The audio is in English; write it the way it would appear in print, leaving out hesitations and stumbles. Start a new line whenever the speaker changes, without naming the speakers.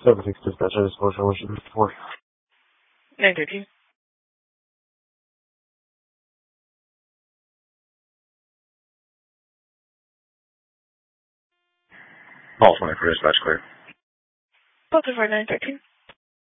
7-6 dispatcher, disclosure, what should be for?
913.
All 20 for dispatch clear.
Both of our 913.